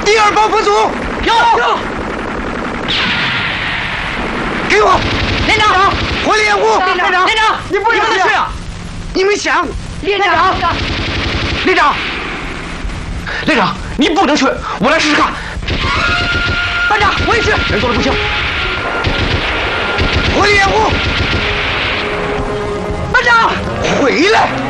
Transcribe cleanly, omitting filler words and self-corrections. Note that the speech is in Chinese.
第二保辅组有。 给我。 连长， 火力掩护。 连长， 你不能去啊！你们想？ 连长， 你不能去，我来试试看。 班长，我也去。 人多的不行。 火力掩护。 班长， 回来。